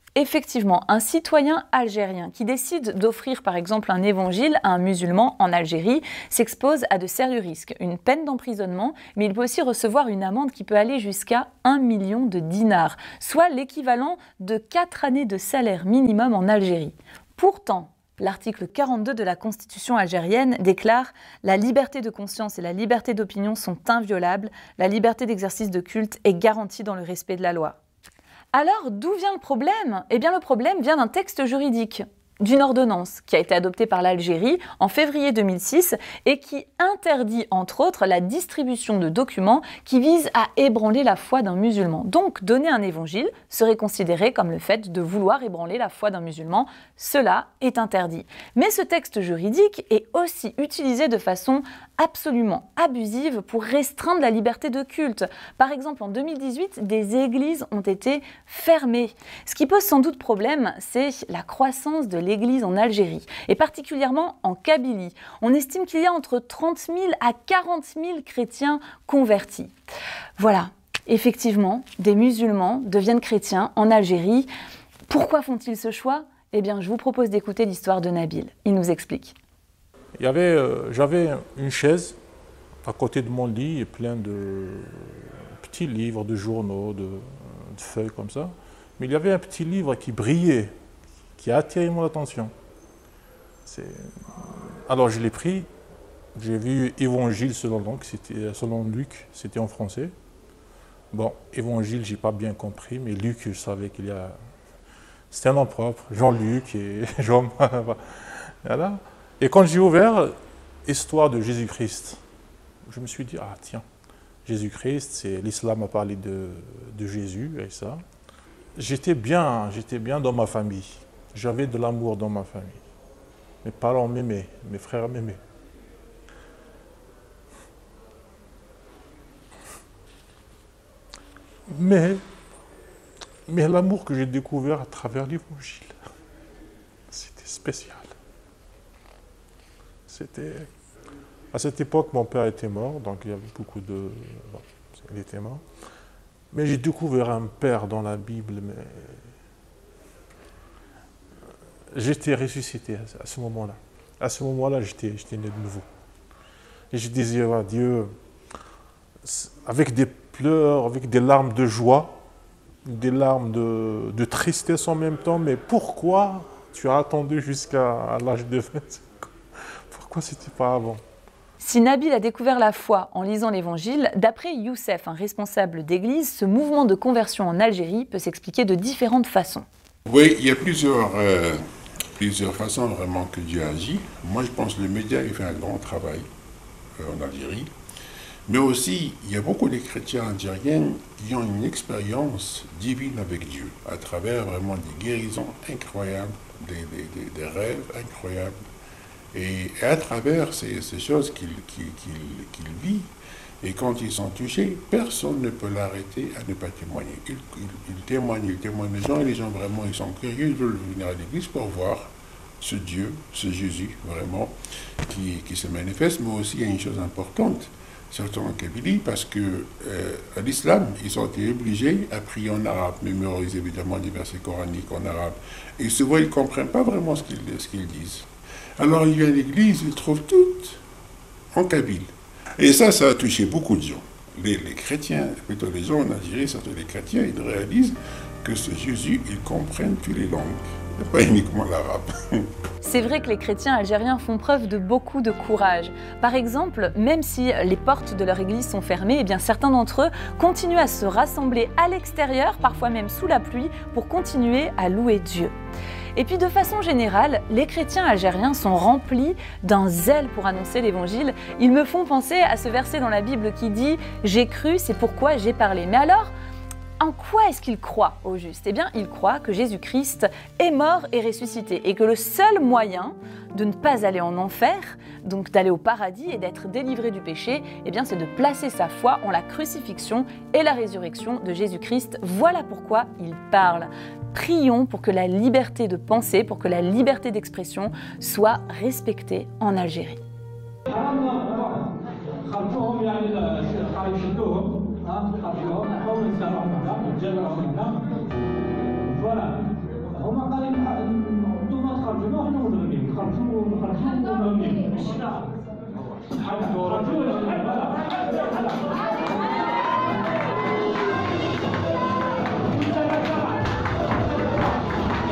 Effectivement, un citoyen algérien qui décide d'offrir par exemple un évangile à un musulman en Algérie s'expose à de sérieux risques, une peine d'emprisonnement, mais il peut aussi recevoir une amende qui peut aller jusqu'à 1 million de dinars, soit l'équivalent de 4 années de salaire minimum en Algérie. Pourtant, l'article 42 de la Constitution algérienne déclare « La liberté de conscience et la liberté d'opinion sont inviolables, la liberté d'exercice de culte est garantie dans le respect de la loi ». Alors, d'où vient le problème ? Eh bien, le problème vient d'un texte juridique, d'une ordonnance qui a été adoptée par l'Algérie en février 2006 et qui interdit, entre autres, la distribution de documents qui visent à ébranler la foi d'un musulman. Donc, donner un évangile serait considéré comme le fait de vouloir ébranler la foi d'un musulman. Cela est interdit. Mais ce texte juridique est aussi utilisé de façon absolument abusive pour restreindre la liberté de culte. Par exemple, en 2018, des églises ont été fermées. Ce qui pose sans doute problème, c'est la croissance de l'église en Algérie, et particulièrement en Kabylie. On estime qu'il y a entre 30 000 à 40 000 chrétiens convertis. Voilà, effectivement, des musulmans deviennent chrétiens en Algérie. Pourquoi font-ils ce choix ? Eh bien, je vous propose d'écouter l'histoire de Nabil. Il nous explique. J'avais une chaise à côté de mon lit et plein de petits livres, de journaux, de feuilles comme ça. Mais il y avait un petit livre qui brillait, qui a attiré mon attention. Alors je l'ai pris, j'ai vu Évangile selon Luc, c'était en français. Bon, Évangile, j'ai pas bien compris, mais Luc, je savais c'était un nom propre, Jean-Luc et Jean. Voilà. Et quand j'ai ouvert Histoire de Jésus-Christ, je me suis dit, ah tiens, Jésus-Christ, l'islam a parlé de Jésus et ça. J'étais bien dans ma famille. J'avais de l'amour dans ma famille. Mes parents m'aimaient, mes frères m'aimaient. Mais l'amour que j'ai découvert à travers l'Évangile, c'était spécial. À cette époque, mon père était mort, donc il y avait beaucoup de... Bon, il était mort. Mais j'ai découvert un père dans la Bible, mais j'étais ressuscité à ce moment-là. À ce moment-là, j'étais né de nouveau. Et je disais à Dieu, avec des pleurs, avec des larmes de joie, des larmes de tristesse en même temps, mais pourquoi tu as attendu jusqu'à l'âge de 20 ans? Pourquoi c'était pas avant? Si Nabil a découvert la foi en lisant l'Évangile, d'après Youssef, un responsable d'église, ce mouvement de conversion en Algérie peut s'expliquer de différentes façons. Oui, il y a plusieurs façons vraiment que Dieu agit. Moi, je pense que les médias ont fait un grand travail en Algérie. Mais aussi, il y a beaucoup de chrétiens algériens qui ont une expérience divine avec Dieu, à travers vraiment des guérisons incroyables, des rêves incroyables. Et à travers ces choses qu'il vit, et quand ils sont touchés, personne ne peut l'arrêter à ne pas témoigner. Il témoigne les gens, et les gens vraiment, ils sont curieux, ils veulent venir à l'église pour voir ce Dieu, ce Jésus, vraiment, qui se manifeste. Mais aussi, il y a une chose importante, surtout en Kabylie, parce que à l'islam, ils ont été obligés à prier en arabe, mémoriser évidemment des versets coraniques en arabe. Et souvent, ils ne comprennent pas vraiment ce qu'ils disent. Alors, il vient à l'église, il trouve tout en kabyle. Et ça a touché beaucoup de gens. Les chrétiens, plutôt les gens en Algérie, surtout les chrétiens, ils réalisent que ce Jésus, ils comprennent toutes les langues, pas uniquement l'arabe. C'est vrai que les chrétiens algériens font preuve de beaucoup de courage. Par exemple, même si les portes de leur église sont fermées, eh bien certains d'entre eux continuent à se rassembler à l'extérieur, parfois même sous la pluie, pour continuer à louer Dieu. Et puis de façon générale, les chrétiens algériens sont remplis d'un zèle pour annoncer l'évangile. Ils me font penser à ce verset dans la Bible qui dit « J'ai cru, c'est pourquoi j'ai parlé ». Mais alors, en quoi est-ce qu'ils croient au juste ? Eh bien, ils croient que Jésus-Christ est mort et ressuscité et que le seul moyen de ne pas aller en enfer, donc d'aller au paradis et d'être délivré du péché, eh bien, c'est de placer sa foi en la crucifixion et la résurrection de Jésus-Christ. Voilà pourquoi ils parlent. Prions pour que la liberté de penser, pour que la liberté d'expression soit respectée en Algérie. Voilà. الشراء